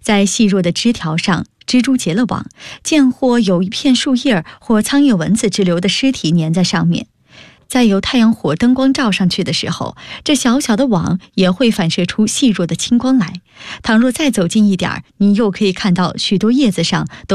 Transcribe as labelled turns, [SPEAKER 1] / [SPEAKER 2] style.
[SPEAKER 1] 在细弱的枝条上，蜘蛛结了网，见或有一片树叶或苍蝇、蚊子之流的尸体粘在上面。在由太阳火灯光照上去的时候，这小小的网也会反射出细弱的青光来。倘若再走近一点，你又可以看到许多叶子上都